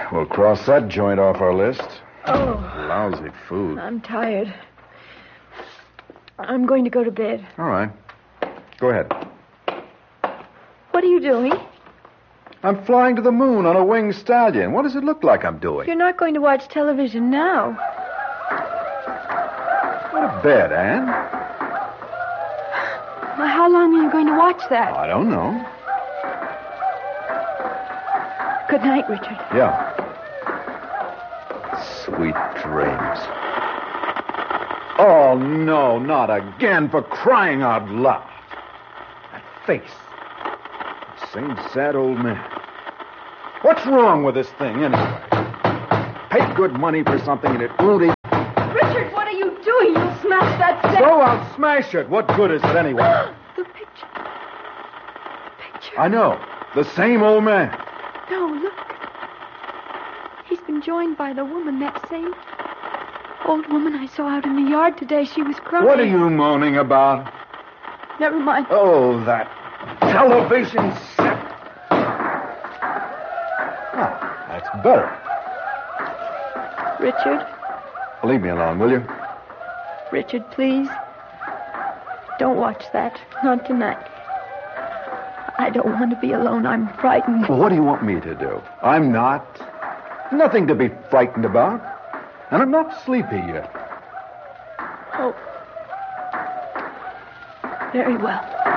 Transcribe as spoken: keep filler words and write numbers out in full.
We'll cross that joint off our list. Oh. Lousy food. I'm tired. I'm going to go to bed. All right. Go ahead. What are you doing? I'm flying to the moon on a winged stallion. What does it look like I'm doing? You're not going to watch television now. Go to bed, Anne. Well, how long are you going to watch that? I don't know. Good night, Richard. Yeah. Sweet dreams. Oh, no, not again, for crying out loud. That face. That same sad old man. What's wrong with this thing, anyway? Pay good money for something and it won't even... Richard, what are you doing? You'll smash that set. So I'll smash it. What good is it, anyway? The picture. The picture. I know. The same old man. No, look. He's been joined by the woman, that same old woman I saw out in the yard today. She was crying. What are you moaning about? Never mind. Oh, that television set. Oh, that's better. Richard. Leave me alone, will you? Richard, please. Don't watch that. Not tonight. I don't want to be alone. I'm frightened. Well, what do you want me to do? I'm not. Nothing to be frightened about. And I'm not sleepy yet. Oh. Very well.